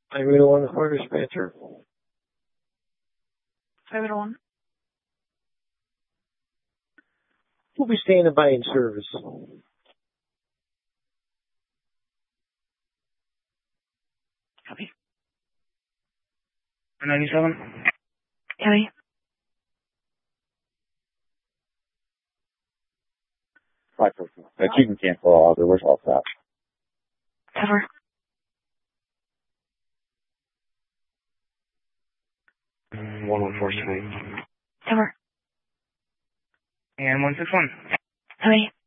I'm going to want to order Spencer. 501. We'll be standing by in service. Copy. 97. Copy. You can cancel all other. Where's all that? Cover. Mm, 114. Cover. And 161. Copy.